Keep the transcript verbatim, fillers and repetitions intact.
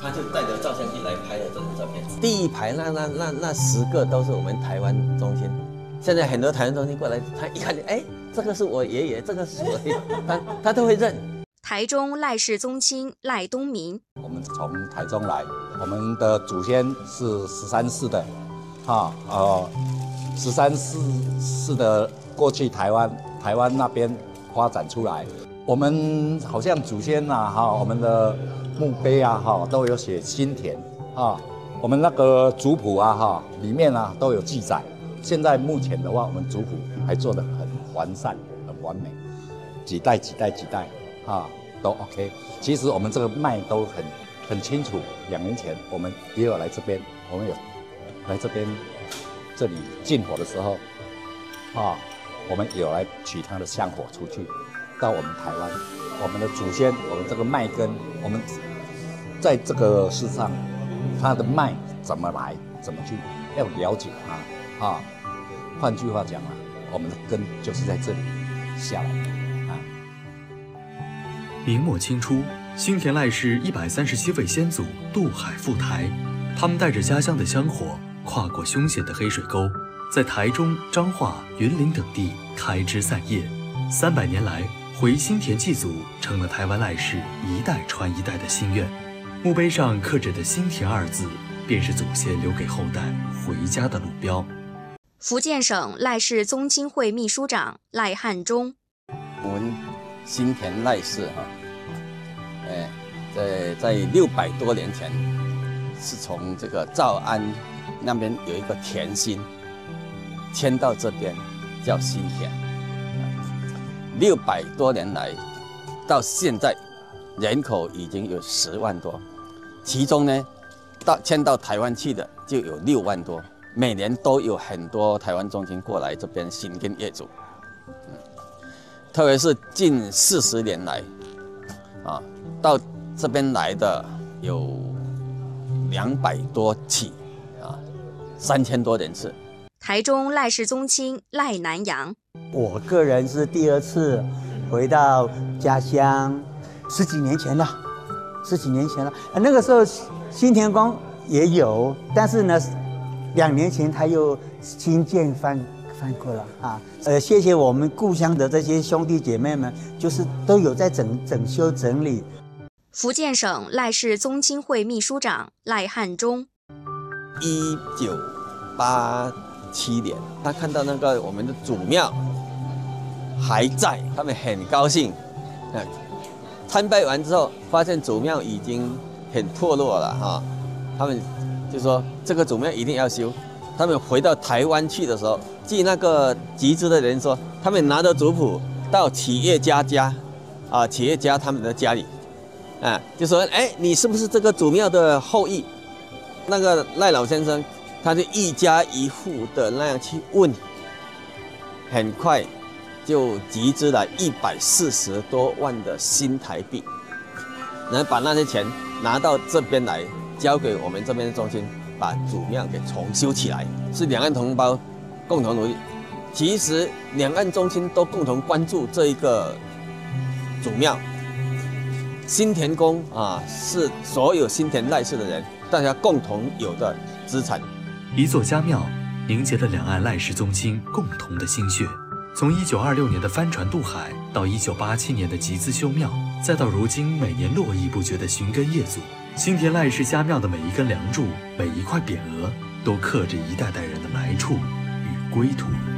他就带着照相机来拍了这张照片。第一排那那那那十个都是我们台湾中心，现在很多台湾中心过来，他一看，哎，这个是我爷爷，这个是我爷爷，他他都会认。 台中赖氏宗亲赖东明， 我们从台中来，我们的祖先是十三世的，啊呃，十三世世的过去台湾台湾那边发展出来。我们好像祖先呐、啊，哈，我们的墓碑啊，哈，都有写新田啊，我们那个族谱啊，哈，里面啊都有记载。现在目前的话，我们族谱还做得很完善、很完美，几代几代几代啊都 OK。其实我们这个脉都很很清楚。两年前我们也有来这边，我们有来这边这里进火的时候啊，我们有来取他的香火出去。到我们台湾，我们的祖先，我们这个脉根，我们在这个世上，它的脉怎么来，怎么去，要了解它啊。换句话讲啊，我们的根就是在这里下来的啊。 明末清初，新田赖氏一百三十七位先祖渡海赴台，他们带着家乡的香火，跨过凶险的黑水沟，在台中、彰化、云林等地开枝散叶。三百年来，回新田祭祖成了台湾赖氏一代传一代的心愿。墓碑上刻着的新田二字，便是祖先留给后代回家的路标。 福建省赖氏宗亲会秘书长赖汉忠， 我们新田赖氏哈，哎，在在六百多年前，是从这个诏安那边有一个田心迁到这边，叫新田。六百多年来，到现在，人口已经有十万多，其中呢，到迁到台湾去的就有六万多，每年都有很多台湾中亲过来这边兴耕业主，嗯，特别是近四十年来，啊，到这边来的有两百多起，啊，三千多人次。 台中赖氏宗亲赖南阳， 我个人是第二次回到家乡，十几年前了，十几年前了。那个时候新田宫也有，但是呢，两年前他又新建翻翻过了啊。呃，谢谢我们故乡的这些兄弟姐妹们，就是都有在整整修整理。 福建省赖氏宗亲会秘书长赖汉忠， 一九八七年，他看到那个我们的祖庙还在，他们很高兴。参拜完之后，发现祖庙已经很脱落了哈，他们就说这个祖庙一定要修。他们回到台湾去的时候，据那个集资的人说，他们拿着族谱到企业家家，啊，企业家他们的家里，啊，就说，哎，你是不是这个祖庙的后裔？那个赖老先生。他就一家一户的那样去问，很快就集资了一百四十多万的新台币，然后把那些钱拿到这边来，交给我们这边的中心，把祖庙给重修起来，是两岸同胞共同努力。其实两岸中心都共同关注这一个祖庙，新田宫啊，是所有新田赖氏的人大家共同有的资产。 一座家庙凝结了两岸赖氏宗亲共同的心血。从一九二六年的帆船渡海，到一九八七年的集资修庙，再到如今每年络绎不绝的寻根业祖，新田赖氏家庙的每一根梁柱、每一块匾额，都刻着一代代人的来处与归途。